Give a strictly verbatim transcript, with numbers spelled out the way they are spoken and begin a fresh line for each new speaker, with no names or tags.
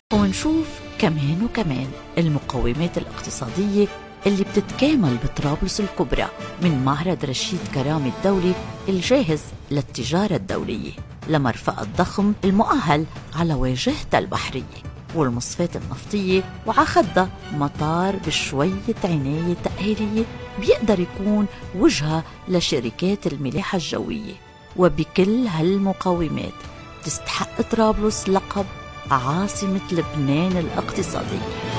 ونشوف كمان وكمان المقومات الاقتصادية اللي بتتكامل بطرابلس الكبرى من معرض رشيد كرامي الدولي الجاهز للتجارة الدولية، لمرفأ الضخم المؤهل على واجهتها البحرية والمصفات النفطية، وعخدها مطار بشوية عناية تأهيلية بيقدر يكون وجهة لشركات الملاحة الجوية. وبكل هالمقومات تستحق طرابلس لقب عاصمة لبنان الاقتصادية.